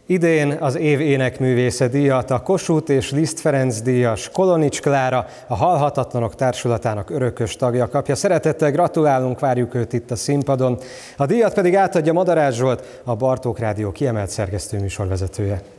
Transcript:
Idén az év énekművésze díjat a Kossuth és Liszt Ferenc díjas Kolonics Klára, a Halhatatlanok Társulatának örökös tagja kapja. Szeretettel gratulálunk, várjuk őt itt a színpadon. A díjat pedig átadja Madarás Zsolt, a Bartók Rádió kiemelt szerkesztő műsorvezetője.